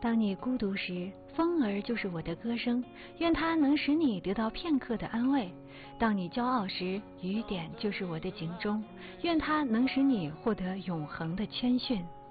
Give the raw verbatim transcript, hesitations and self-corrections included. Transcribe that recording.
当你孤独时，风儿就是我的歌声，愿它能使你得到片刻的安慰；当你骄傲时，雨点就是我的警钟，愿它能使你获得永恒的谦逊。